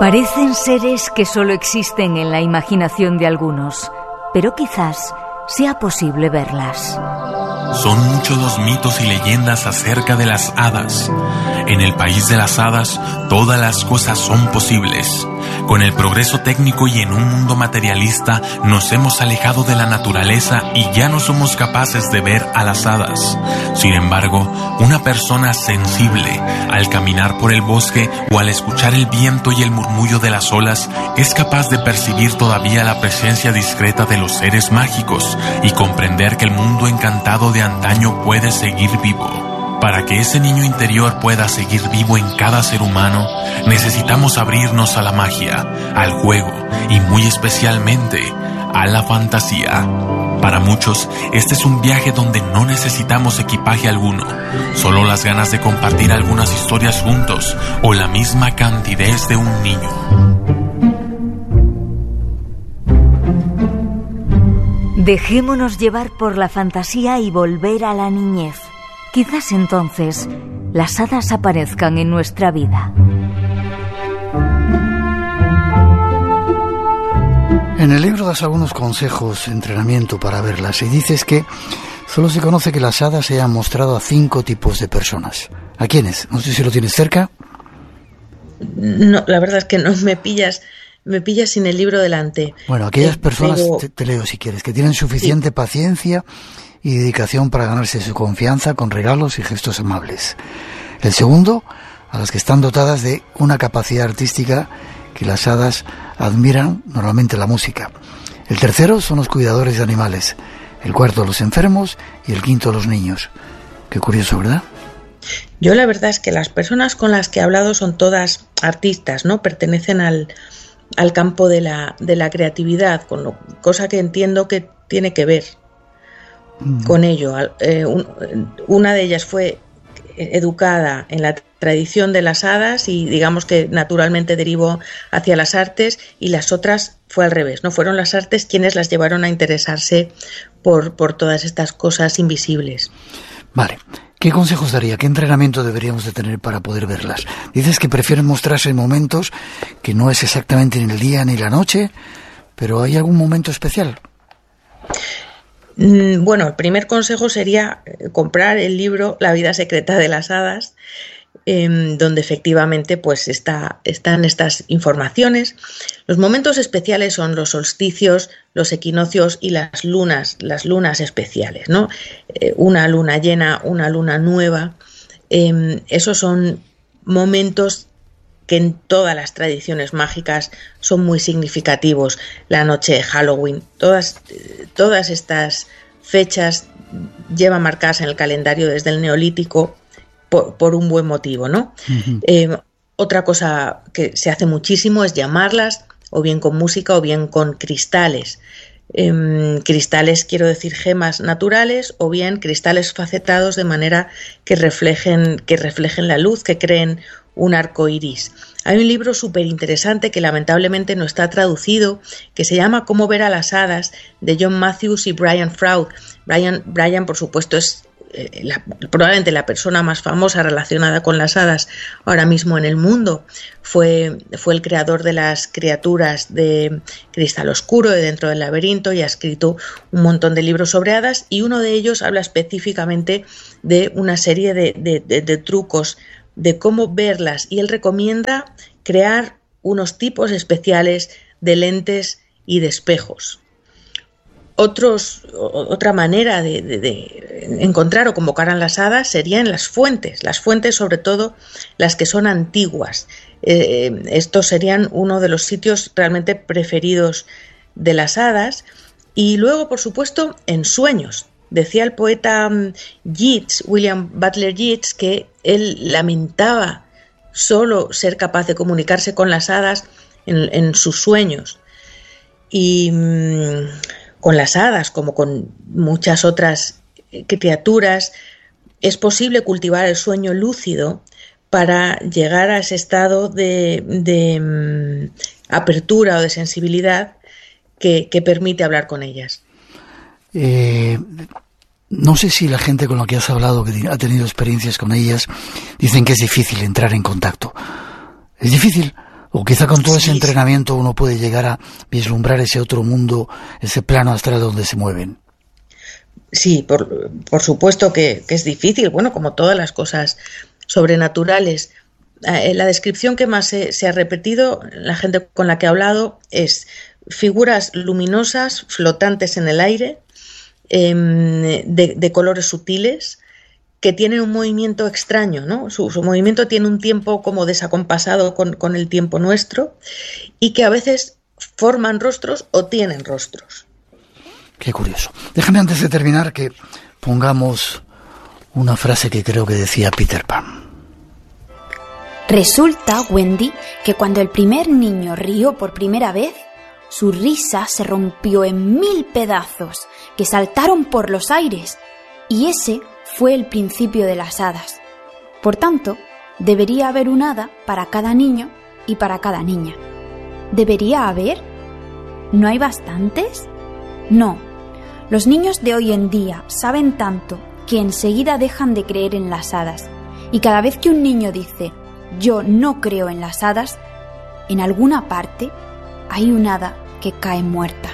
Parecen seres que solo existen en la imaginación de algunos, pero quizás sea posible verlas. Son muchos los mitos y leyendas acerca de las hadas. En el país de las hadas, todas las cosas son posibles. Con el progreso técnico y en un mundo materialista, nos hemos alejado de la naturaleza y ya no somos capaces de ver a las hadas. Sin embargo, una persona sensible, al caminar por el bosque o al escuchar el viento y el murmullo de las olas, es capaz de percibir todavía la presencia discreta de los seres mágicos y comprender que el mundo encantado de antaño puede seguir vivo. Para que ese niño interior pueda seguir vivo en cada ser humano, necesitamos abrirnos a la magia, al juego y muy especialmente a la fantasía. Para muchos, este es un viaje donde no necesitamos equipaje alguno, solo las ganas de compartir algunas historias juntos o la misma candidez de un niño. Dejémonos llevar por la fantasía y volver a la niñez. Quizás entonces las hadas aparezcan en nuestra vida. En el libro das algunos consejos de entrenamiento para verlas y dices que solo se conoce que las hadas se hayan mostrado a 5 tipos de personas. ¿A quiénes? No sé si lo tienes cerca. No, la verdad es que no me pillas sin el libro delante. Bueno, aquellas personas, te leo si quieres, que tienen suficiente paciencia y dedicación para ganarse su confianza con regalos y gestos amables. El segundo, a las que están dotadas de una capacidad artística que las hadas admiran, normalmente la música. El tercero son los cuidadores de animales. El cuarto, los enfermos, y el quinto, los niños. Qué curioso, ¿verdad? Yo la verdad es que las personas con las que he hablado son todas artistas, ¿no? Pertenecen al campo de la creatividad, cosa que entiendo que tiene que ver con ello. Una de ellas fue educada en la tradición de las hadas y digamos que naturalmente derivó hacia las artes, y las otras fue al revés, no fueron las artes quienes las llevaron a interesarse por todas estas cosas invisibles. Vale. ¿Qué consejos daría? ¿Qué entrenamiento deberíamos de tener para poder verlas? Dices que prefieren mostrarse en momentos que no es exactamente en el día ni la noche, pero ¿hay algún momento especial? Bueno, el primer consejo sería comprar el libro La vida secreta de las hadas, donde efectivamente pues están estas informaciones. Los momentos especiales son los solsticios, los equinoccios y las lunas especiales, ¿no? Una luna llena, una luna nueva. Esos son momentos que en todas las tradiciones mágicas son muy significativos. La noche de Halloween, todas estas fechas llevan marcadas en el calendario desde el Neolítico por un buen motivo, ¿no? Uh-huh. Otra cosa que se hace muchísimo es llamarlas o bien con música o bien con cristales. Cristales, quiero decir gemas naturales, o bien cristales facetados de manera que reflejen la luz, que creen un arco iris. Hay un libro súper interesante que lamentablemente no está traducido, que se llama Cómo ver a las hadas, de John Matthews y Brian Froud. Brian, por supuesto, es probablemente la persona más famosa relacionada con las hadas ahora mismo en el mundo. Fue el creador de las criaturas de Cristal Oscuro, de Dentro del Laberinto, y ha escrito un montón de libros sobre hadas, y uno de ellos habla específicamente de una serie de trucos de cómo verlas, y él recomienda crear unos tipos especiales de lentes y de espejos. Otra manera de encontrar o convocar a las hadas serían las fuentes sobre todo las que son antiguas. Estos serían uno de los sitios realmente preferidos de las hadas. Y luego, por supuesto, en sueños. Decía el poeta Yeats, William Butler Yeats, que él lamentaba solo ser capaz de comunicarse con las hadas en sus sueños. Y con las hadas, como con muchas otras criaturas, es posible cultivar el sueño lúcido para llegar a ese estado de apertura o de sensibilidad que permite hablar con ellas. No sé si la gente con la que has hablado, que ha tenido experiencias con ellas, dicen que es difícil entrar en contacto. ¿Es difícil O quizá con todo ese entrenamiento uno puede llegar a vislumbrar ese otro mundo, ese plano astral donde se mueven. Sí, por supuesto que es difícil, bueno, como todas las cosas sobrenaturales. La descripción que más se ha repetido, la gente con la que he hablado, es figuras luminosas, flotantes en el aire, de colores sutiles, que tienen un movimiento extraño, ¿no? Su movimiento tiene un tiempo como desacompasado con el tiempo nuestro, y que a veces forman rostros o tienen rostros. Qué curioso. Déjame antes de terminar que pongamos una frase que creo que decía Peter Pan. Resulta, Wendy, que cuando el primer niño rió por primera vez, su risa se rompió en 1000 pedazos que saltaron por los aires, y ese fue el principio de las hadas. Por tanto, debería haber un hada para cada niño y para cada niña. ¿Debería haber? ¿No hay bastantes? No. Los niños de hoy en día saben tanto que enseguida dejan de creer en las hadas, y cada vez que un niño dice «yo no creo en las hadas», en alguna parte hay un hada que cae muerta.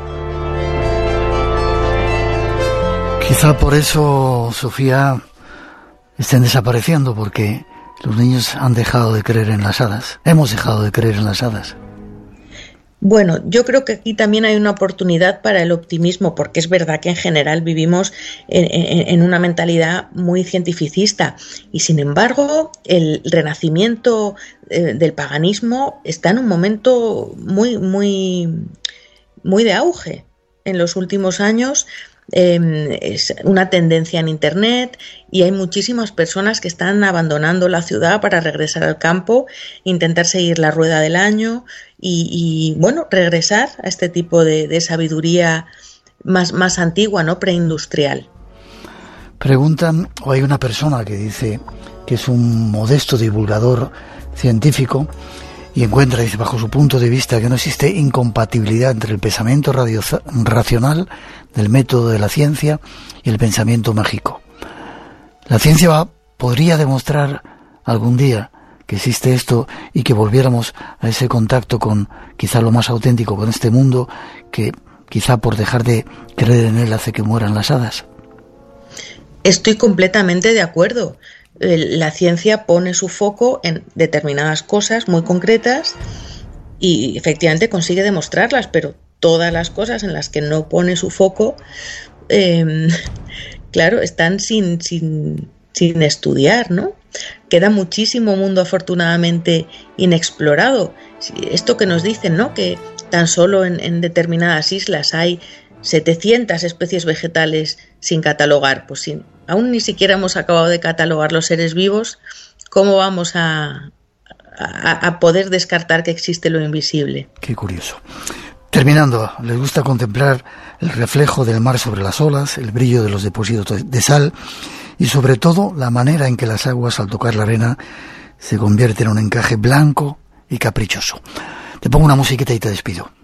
Quizá por eso, Sofía, estén desapareciendo, porque los niños han dejado de creer en las hadas. Hemos dejado de creer en las hadas. Bueno, yo creo que aquí también hay una oportunidad para el optimismo, porque es verdad que en general vivimos en una mentalidad muy cientificista, y sin embargo el renacimiento del paganismo está en un momento muy de auge en los últimos años. Es una tendencia en Internet, y hay muchísimas personas que están abandonando la ciudad para regresar al campo, intentar seguir la rueda del año y bueno, regresar a este tipo de sabiduría más antigua, ¿no? Preindustrial. Preguntan, o hay una persona que dice que es un modesto divulgador científico y encuentra, dice, bajo su punto de vista, que no existe incompatibilidad entre el pensamiento racional del método de la ciencia y el pensamiento mágico. La ciencia podría demostrar algún día que existe esto y que volviéramos a ese contacto con quizá lo más auténtico, con este mundo que quizá por dejar de creer en él hace que mueran las hadas. Estoy completamente de acuerdo. La ciencia pone su foco en determinadas cosas muy concretas y efectivamente consigue demostrarlas, pero todas las cosas en las que no pone su foco, claro, están sin estudiar, ¿no? Queda muchísimo mundo afortunadamente inexplorado. Esto que nos dicen, ¿no? Que tan solo en determinadas islas hay 700 especies vegetales sin catalogar. Pues si aún ni siquiera hemos acabado de catalogar los seres vivos, ¿cómo vamos a poder descartar que existe lo invisible? Qué curioso. Terminando, les gusta contemplar el reflejo del mar sobre las olas, el brillo de los depósitos de sal y sobre todo la manera en que las aguas al tocar la arena se convierten en un encaje blanco y caprichoso. Te pongo una musiquita y te despido.